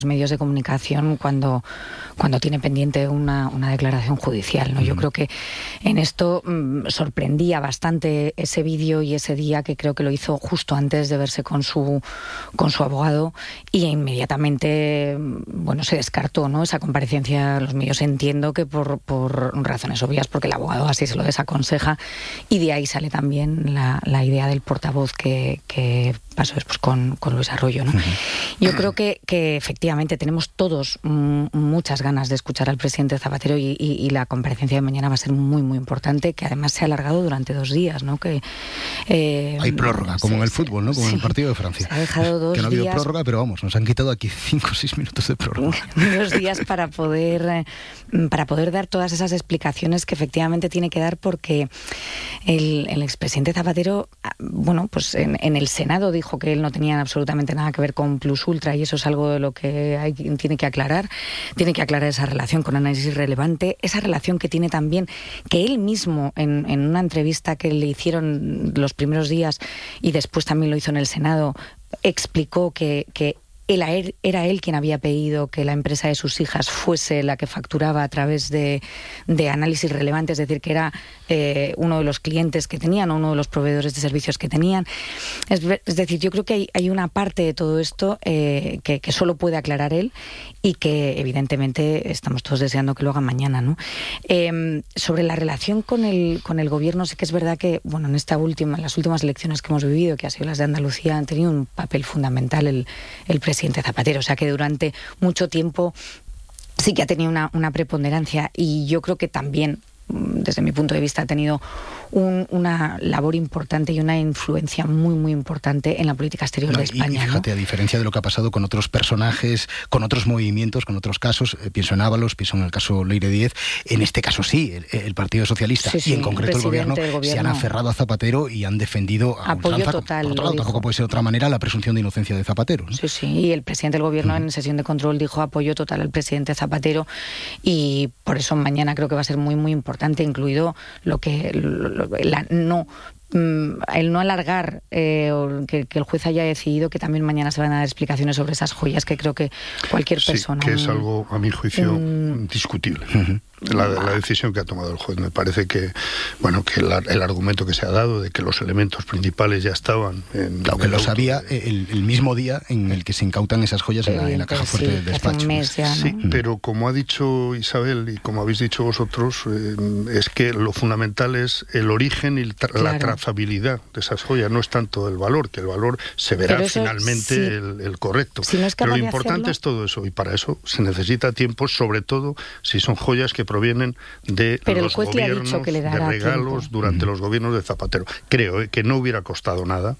medios de comunicación cuando tiene pendiente una declaración judicial, ¿no? Yo creo que en esto sorprendía bastante ese vídeo y ese día, que creo que lo hizo justo antes de verse con su abogado, y inmediatamente se descartó, ¿no?, esa comparecencia. Los medios, entiendo que por razones obvias, porque el abogado así se lo desaconseja, y de ahí sale también la idea del portavoz que pasó después con Luis Arroyo, ¿no? Yo creo que efectivamente tenemos todos muchas ganas de escuchar al presidente Zapatero, y la comparecencia de mañana va a ser muy, muy importante, que además se ha alargado durante 2 días, ¿no? Hay prórroga, como en el fútbol, ¿no? Como en el partido de Francia. Se ha dejado 2 días. Que no ha habido prórroga, pero vamos, nos han quitado aquí 5 o 6 minutos de prórroga. 2 días para poder dar todas esas explicaciones que efectivamente tiene que dar, porque el expresidente Zapatero, pues en el Senado dijo que él no tenía absolutamente nada que ver con Plus Ultra, y eso es algo de lo que tiene que aclarar. Tiene que aclarar esa relación con Análisis Relevante, esa relación que tiene también, que él mismo en una entrevista que le hicieron los primeros días, y después también lo hizo en el Senado, explicó que era él quien había pedido que la empresa de sus hijas fuese la que facturaba a través de Análisis Relevante, es decir, que era uno de los clientes que tenían, o uno de los proveedores de servicios que tenían. Es decir, yo creo que hay una parte de todo esto que solo puede aclarar él, y que evidentemente estamos todos deseando que lo hagan mañana, ¿no? Sobre la relación con el gobierno, sí que es verdad que, en las últimas elecciones que hemos vivido, que ha sido las de Andalucía, han tenido un papel fundamental el presidente Zapatero. O sea, que durante mucho tiempo sí que ha tenido una preponderancia, y yo creo que también, desde mi punto de vista, ha tenido una labor importante y una influencia muy, muy importante en la política exterior de España. Y fíjate, ¿no? A diferencia de lo que ha pasado con otros personajes, con otros movimientos, con otros casos, pienso en Ábalos, pienso en el caso Leire Díez, en este caso sí, el Partido Socialista, y en concreto el gobierno se han aferrado a Zapatero y han defendido a apoyo ultranza. total. Por otro lado, tampoco puede ser de otra manera la presunción de inocencia de Zapatero, ¿no? Sí, y el presidente del gobierno en sesión de control dijo apoyo total al presidente Zapatero, y por eso mañana creo que va a ser muy, muy importante, incluido el no alargar, que el juez haya decidido que también mañana se van a dar explicaciones sobre esas joyas, que creo que cualquier persona... que es algo, a mi juicio, discutible. La decisión que ha tomado el juez. Me parece que el argumento que se ha dado de que los elementos principales ya estaban claro, que lo sabía el mismo día en el que se incautan esas joyas en la caja fuerte del despacho. Hace un mes ya, ¿no? Sí, pero como ha dicho Isabel y como habéis dicho vosotros, es que lo fundamental es el origen y la trazabilidad de esas joyas, no es tanto el valor, que el valor se verá finalmente el correcto. Si no es pero lo importante es todo eso, y para eso se necesita tiempo, sobre todo si son joyas que provienen de los gobiernos, de regalos durante los gobiernos de Zapatero. Creo que no hubiera costado nada,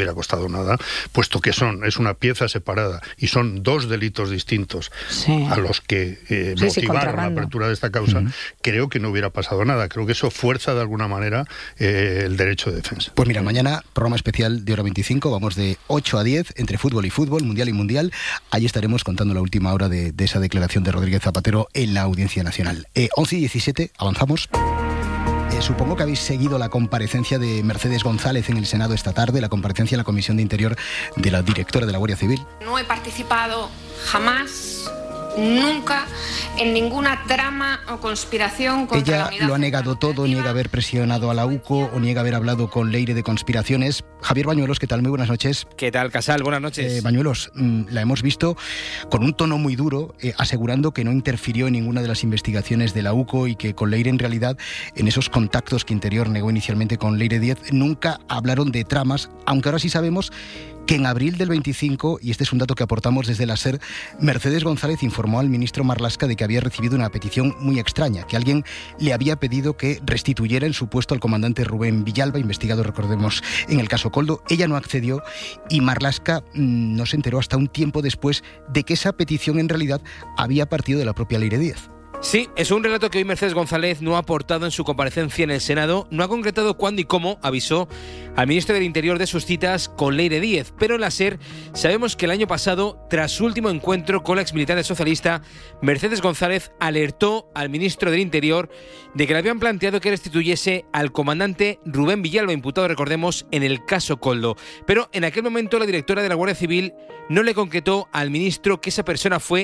puesto que es una pieza separada y son 2 delitos distintos a los que motivaron la apertura de esta causa. Creo que no hubiera pasado nada. Creo que eso fuerza de alguna manera el derecho de defensa. Pues mira, mañana programa especial de Hora 25, vamos de 8 a 10, entre fútbol y fútbol, mundial y mundial. Ahí estaremos contando la última hora de esa declaración de Rodríguez Zapatero en la Audiencia Nacional. 11 y 17, avanzamos. Supongo que habéis seguido la comparecencia de Mercedes González en el Senado esta tarde, la comparecencia en la Comisión de Interior de la directora de la Guardia Civil. No he participado jamás, nunca, en ninguna trama o conspiración contra la unidad. Ella lo ha negado todo, niega haber presionado a la UCO o niega haber hablado con Leire de conspiraciones. Javier Bañuelos, ¿qué tal? Muy buenas noches. ¿Qué tal, Casal? Buenas noches. Bañuelos, la hemos visto con un tono muy duro, asegurando que no interfirió en ninguna de las investigaciones de la UCO y que con Leire, en realidad, en esos contactos que Interior negó inicialmente con Leire Díez, nunca hablaron de tramas, aunque ahora sí sabemos que en abril del 25, y este es un dato que aportamos desde la SER, Mercedes González informó al ministro Marlaska de que había recibido una petición muy extraña, que alguien le había pedido que restituyera en su puesto al comandante Rubén Villalba, investigado, recordemos, en el caso Koldo. Ella no accedió y Marlaska no se enteró hasta un tiempo después de que esa petición en realidad había partido de la propia Leire Díez. Sí, es un relato que hoy Mercedes González no ha aportado en su comparecencia en el Senado. No ha concretado cuándo y cómo avisó al ministro del Interior de sus citas con Leire Díez. Pero en la SER sabemos que el año pasado, tras su último encuentro con la exmilitante socialista, Mercedes González alertó al ministro del Interior de que le habían planteado que restituyese al comandante Rubén Villalba, imputado, recordemos, en el caso Koldo. Pero en aquel momento la directora de la Guardia Civil no le concretó al ministro que esa persona fue